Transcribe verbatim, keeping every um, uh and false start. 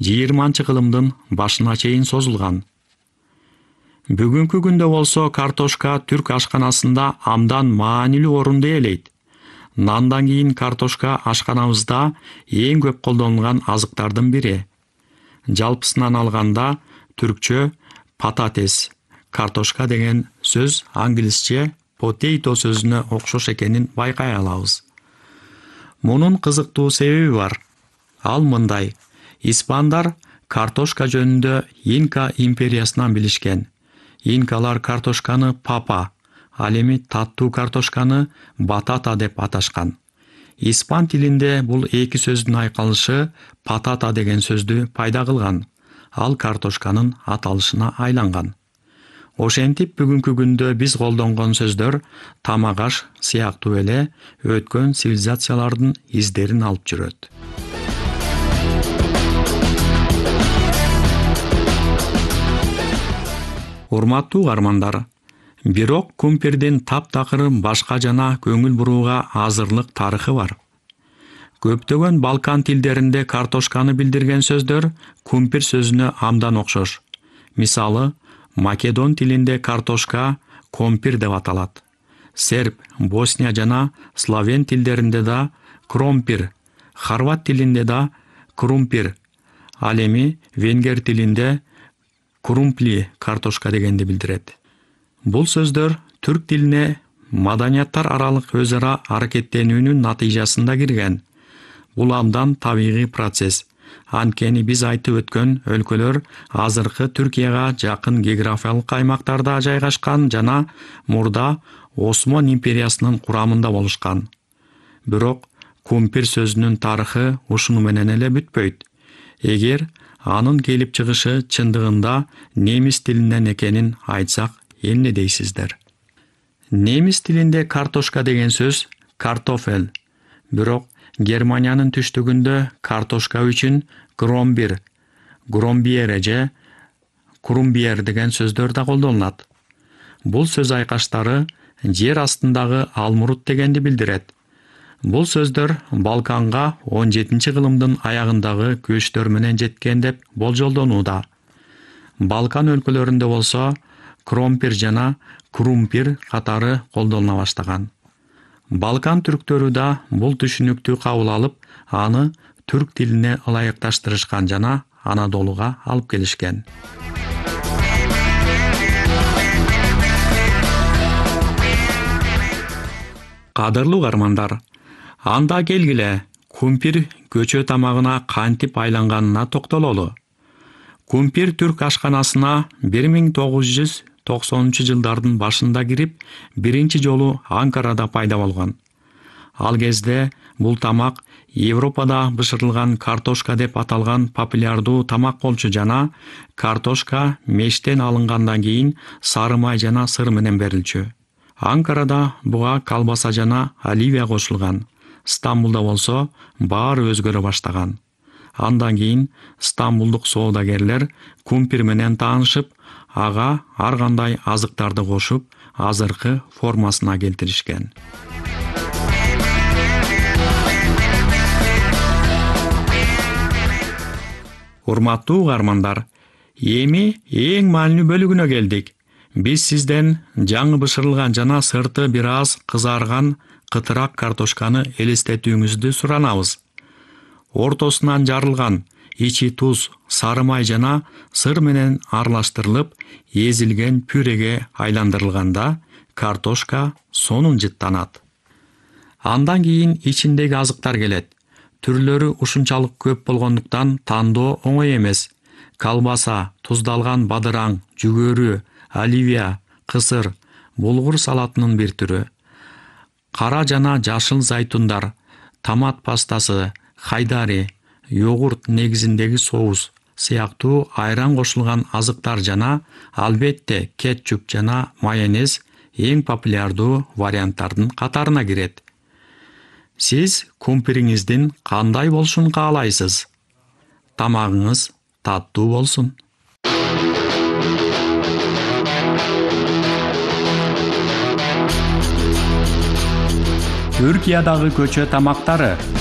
жыйырманчы кылымдын башына чейин созулган. Бүгүнкү күндө болсо картошка түрк ашканасында абдан маанилүү орунду ээлейт. Нандан кийин картошка ашканабызда эң көп колдонулган азыктардын бири. Жалпысынан алганда түркчө пататес, картошка деген сөз англисче potato сөзүнө окшош экенин байкай алабыз. Мунун кызыктуу себеби бар. Ал мындай: испандар картошка жөнүндө Инка империясынан билишкен. Инкалар картошканы папа, ал эми таттуу картошканы батата деп аташкан. Испан тилинде бул эки сөздүн айкалышы патата деген сөздү пайда кылган. Ал картошканын аталышына айланган. Ошентип бүгүнкү күндө биз колдонгон сөздөр тамак аш сыяктуу эле өткөн цивилизациялардын издерин алып жүрөт. Урматтуу угармандар, бирок кумпирдин таптакыр башка жана көңүл бурууга азырлык тарыхы бар. Көптөгөн Балкан тилдеринде картошканы билдирген сөздөр кумпир сөзүнө абдан окшош. Мисалы, Македон тилинде картошка компир деп аталат. Серб, Босния жана Словен тилдеринде да кромпир, хорват тилинде да крумпир, ал эми венгер тилинде крумпли картошка дегенди билдирет. Бул сөздөр түрк тилине маданияттар аралык өз ара аракеттенүүнүн натыйжасында кирген. Бул абдан табигый процесс. Анткени биз айтып өткөн өлкөлөр азыркы Түркияга жакын географиялык аймактарда жайгашкан жана мурда Осман империясынын курамында болушкан. Бирок кумпир сөзүнүн тарыхы ушуну менен эле бүтпөйт. Эгер анын келип чыгышы чындыгында немис тилинен экенин айтсак эмне дейсиздер? Немис тилинде картошка деген сөз картофель. Бирок Германиянын түштүгүндө картошка үчүн громбир, громбиере же крумбиер деген сөздөр да колдонулат. Бул сөз айкаштары жер астындагы алмурут дегенди билдирет. Бул сөздөр Балканга он жетинчи кылымдын аягындагы көчтөр менен жеткен деп болжолдонууда. Балкан өлкөлөрүндө болсо кромпир жана крумпир катары колдонула баштаган. Балкан түрктөрү да бул түшүнүктү кабыл алып, аны түрк тилине ылайыкташтырышкан жана Анадолуга алып келишкен. Кадырлуу угармандар, анда келгиле кумпир көчө тамагына кантип айланганына токтололу. Кумпир түрк ашканасына бир миң тогуз жүз токсонунчу жылдардын башында кирип, биринчи жолу Анкарада пайда болгон. Ал кезде бул тамак Европада бышырылган картошка деп аталган популярдуу тамак болчу жана картошка мештен алынгандан кийин сары май жана сыр менен берилчү. Анкарада буга колбаса жана оливия кошулган. Стамбулда болсо баары өзгөрө баштаган. Андан кийин стамбулдук соодагерлер кумпир менен таанышып, ага ар кандай азыктарды кошуп, азыркы формасына келтиришкен. Урматтуу угармандар, эми эң маанилүү бөлүгүнө келдик. Биз сизден жаңы бышырылган жана сырты бир аз кызарган кытырак картошканы элестетүүңүздү суранабыз. Ортосунан жарылган, ичи туз, сары май жана сыр менен аралаштырылып, эзилген пюреге айландырылганда картошка сонун жыттанат. Андан кийин ичиндеги азыктар келет. Түрлөрү ушунчалык көп болгондуктан тандоо оңой эмес. Колбаса, туздалган бадыраң, жүгөрү, оливия, кысыр, булгур салатынын бир түрү. Кара жана жашыл зайтундар, томат пастасы, хайдари, йогурт негизиндеги соус сыяктуу айран кошулган азыктар жана албетте кетчуп жана майонез эң популярдуу варианттардын катарына кирет. Сиз кумпириңиздин кандай болушун каалайсыз? Тамагыңыз таттуу болсун. Түркиядагы көчө тамактары